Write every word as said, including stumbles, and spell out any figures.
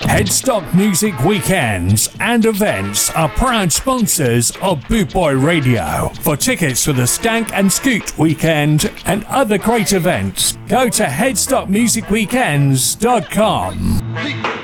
Headstock Music Weekends and events are proud sponsors of Boot Boy Radio. For tickets for the Skank and Scoot Weekend and other great events, go to headstock music weekends dot com.